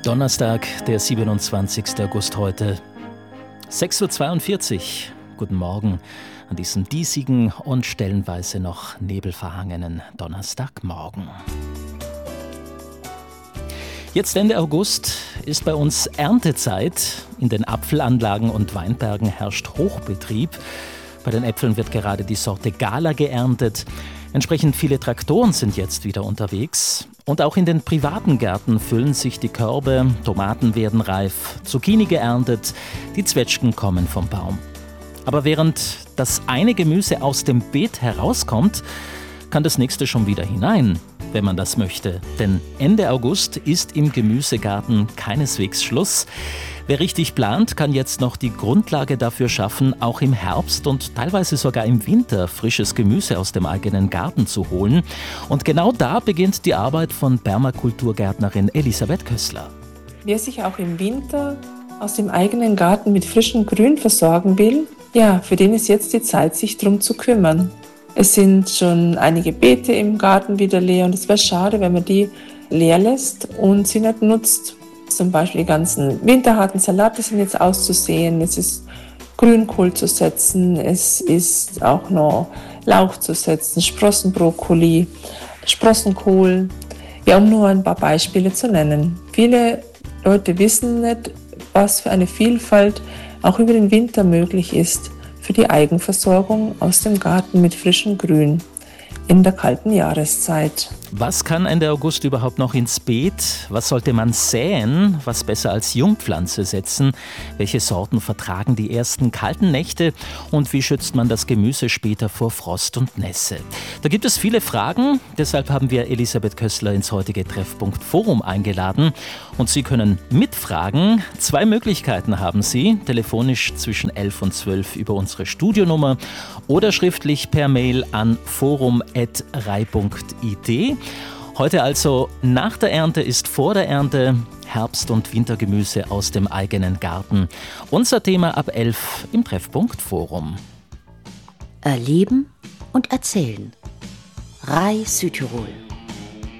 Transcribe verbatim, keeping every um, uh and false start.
Donnerstag, der siebenundzwanzigster August heute, sechs Uhr zweiundvierzig. Guten Morgen an diesem diesigen und stellenweise noch nebelverhangenen Donnerstagmorgen. Jetzt Ende August ist bei uns Erntezeit. In den Apfelanlagen und Weinbergen herrscht Hochbetrieb. Bei den Äpfeln wird gerade die Sorte Gala geerntet. Entsprechend viele Traktoren sind jetzt wieder unterwegs. Und auch in den privaten Gärten füllen sich die Körbe, Tomaten werden reif, Zucchini geerntet, die Zwetschgen kommen vom Baum. Aber während das eine Gemüse aus dem Beet herauskommt, kann das nächste schon wieder hinein, wenn man das möchte. Denn Ende August ist im Gemüsegarten keineswegs Schluss. Wer richtig plant, kann jetzt noch die Grundlage dafür schaffen, auch im Herbst und teilweise sogar im Winter frisches Gemüse aus dem eigenen Garten zu holen. Und genau da beginnt die Arbeit von Permakulturgärtnerin Elisabeth Kössler. Wer sich auch im Winter aus dem eigenen Garten mit frischem Grün versorgen will, ja, für den ist jetzt die Zeit, sich drum zu kümmern. Es sind schon einige Beete im Garten wieder leer und es wäre schade, wenn man die leer lässt und sie nicht nutzt. Zum Beispiel die ganzen winterharten Salate sind jetzt auszusehen, es ist Grünkohl zu setzen, es ist auch noch Lauch zu setzen, Sprossenbrokkoli, Sprossenkohl, ja, um nur ein paar Beispiele zu nennen. Viele Leute wissen nicht, was für eine Vielfalt auch über den Winter möglich ist für die Eigenversorgung aus dem Garten mit frischem Grün in der kalten Jahreszeit. Was kann Ende August überhaupt noch ins Beet? Was sollte man säen? Was besser als Jungpflanze setzen? Welche Sorten vertragen die ersten kalten Nächte? Und wie schützt man das Gemüse später vor Frost und Nässe? Da gibt es viele Fragen. Deshalb haben wir Elisabeth Kössler ins heutige Treffpunkt Forum eingeladen. Und Sie können mitfragen. Zwei Möglichkeiten haben Sie. Telefonisch zwischen elf und zwölf über unsere Studionummer oder schriftlich per Mail an forum at rei punkt i t. Heute also nach der Ernte ist vor der Ernte Herbst- und Wintergemüse aus dem eigenen Garten. Unser Thema ab elf im Treffpunkt Forum. Erleben und erzählen. Rei Südtirol.